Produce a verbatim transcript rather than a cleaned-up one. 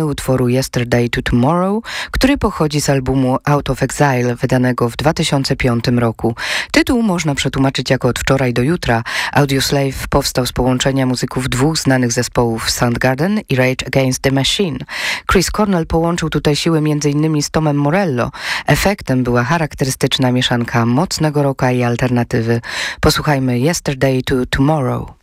utworu Yesterday to Tomorrow, który pochodzi z albumu Out of Exile, wydanego w dwa tysiące piątym roku. Tytuł można przetłumaczyć jako Od wczoraj do jutra. Audioslave powstał z połączenia muzyków dwóch znanych zespołów Soundgarden i Rage Against the Machine. Chris Cornell połączył tutaj siły m in z Tomem Morello. Efektem była charakterystyczna mieszanka mocnego rocka i alternatywy. Posłuchajmy Yesterday to Tomorrow.